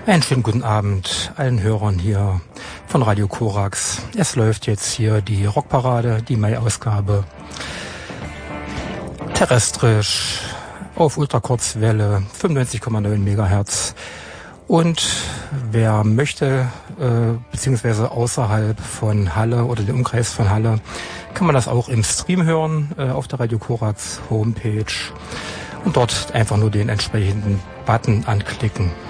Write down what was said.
Einen schönen guten Abend allen Hörern hier von Radio Korax. Es läuft jetzt hier die Rockparade, die Mai-Ausgabe. Terrestrisch, auf Ultrakurzwelle, 95,9 Megahertz. Und wer möchte, beziehungsweise außerhalb von Halle oder dem Umkreis von Halle, kann man das auch im Stream hören, auf der Radio Korax Homepage. Und dort einfach nur den entsprechenden Button anklicken.